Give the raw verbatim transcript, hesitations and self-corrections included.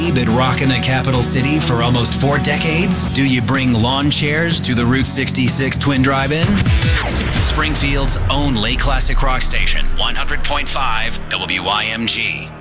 Been rocking the capital city for almost four decades? Do you bring lawn chairs to the Route sixty-six Twin Drive-In? Springfield's own Lake Classic Rock Station, one hundred point five W Y M G.